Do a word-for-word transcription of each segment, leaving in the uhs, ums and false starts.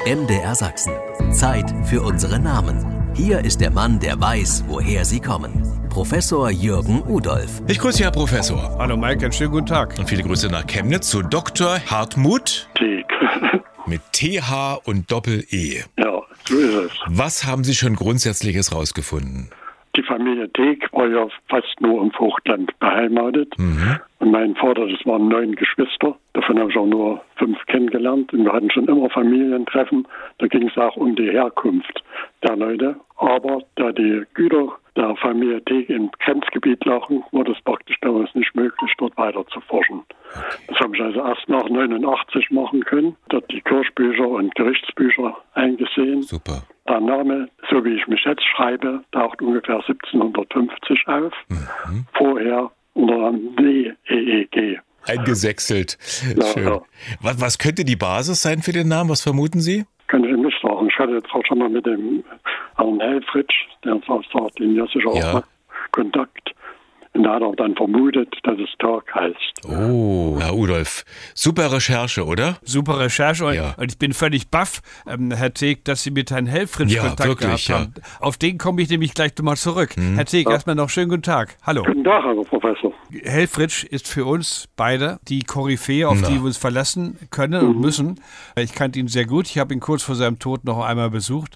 M D R Sachsen. Zeit für unsere Namen. Hier ist der Mann, der weiß, woher sie kommen. Professor Jürgen Udolph. Ich grüße Herr Professor. Hallo Mike, einen schönen guten Tag. Und viele Grüße nach Chemnitz zu Doktor Hartmut. Teek. Mit T H und Doppel-E. Ja, so ist es. Was haben Sie schon Grundsätzliches rausgefunden? Die Familie Teek war ja fast nur im Vogtland beheimatet. Mhm. Und mein Vater, das waren neun Geschwister. Davon habe ich auch nur fünf kennengelernt. Und wir hatten schon immer Familientreffen. Da ging es auch um die Herkunft der Leute. Aber da die Güter der Familie Teek im Grenzgebiet lagen, war das praktisch damals nicht möglich, dort weiter zu forschen. Das habe ich also erst nach neunundachtzig machen können. Dort die Kirchbücher und Gerichtsbücher eingesehen. Super. Der Name, so wie ich mich jetzt schreibe, taucht ungefähr siebzehnhundertfünfzig auf. Mhm. Vorher unter dem W E E G. Eingesächselt. Ja, Schön. ja. Was, was könnte die Basis sein für den Namen? Was vermuten Sie? Kann ich nicht sagen. Ich hatte jetzt auch schon mal mit dem Herrn Helfrich, der sagt, den ja sicher Ja. auch mal Kontakt. Und da hat er dann vermutet, dass es Tag heißt. Oh, Herr Udolph. Super Recherche, oder? Super Recherche und, Ja. und ich bin völlig baff, ähm, Herr Teek, dass Sie mit Herrn Helfrich Ja, Kontakt wirklich, gehabt haben. Auf den komme ich nämlich gleich nochmal zurück. Mhm. Herr Teek, Ja. erstmal noch schönen guten Tag. Hallo. Guten Tag, Herr Professor. Helfrich ist für uns beide die Koryphäe, auf Na. die wir uns verlassen können und müssen. Ich kannte ihn sehr gut. Ich habe ihn kurz vor seinem Tod noch einmal besucht.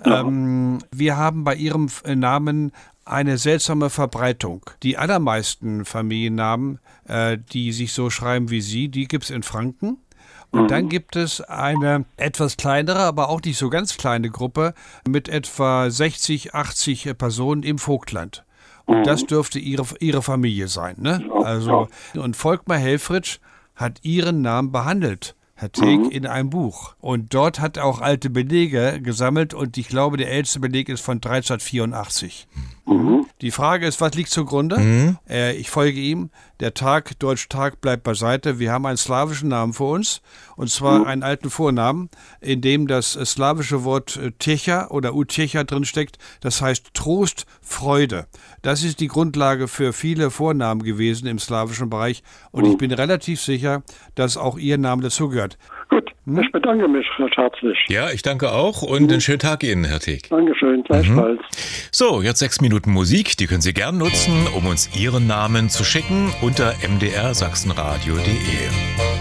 Ähm, wir haben bei Ihrem äh, Namen eine seltsame Verbreitung. Die allermeisten Familiennamen, äh, die sich so schreiben wie Sie, die gibt es in Franken. Und dann gibt es eine etwas kleinere, aber auch nicht so ganz kleine Gruppe mit etwa sechzig, achtzig Personen im Vogtland. Und das dürfte ihre, ihre Familie sein, ne? Also, und Volkmar Helfrich hat Ihren Namen behandelt, Herr Teek, in einem Buch. Und dort hat er auch alte Belege gesammelt und ich glaube, der älteste Beleg ist von dreizehnhundertvierundachtzig. Mhm. Die Frage ist, was liegt zugrunde? Mhm. Äh, ich folge ihm. Der Tag, Deutsch-Tag, bleibt beiseite. Wir haben einen slawischen Namen vor uns, und zwar Mhm. einen alten Vornamen, in dem das äh, slawische Wort äh, Techa oder Utecha drinsteckt. Das heißt Trost, Freude. Das ist die Grundlage für viele Vornamen gewesen im slawischen Bereich. Und ich bin relativ sicher, dass auch Ihr Name dazugehört. Gut, ich bedanke mich recht herzlich. Ja, ich danke auch und einen schönen Tag Ihnen, Herr Teek. Dankeschön, gleichfalls. So, jetzt sechs Minuten Musik, die können Sie gern nutzen, um uns Ihren Namen zu schicken unter m d r sachsenradio punkt d e.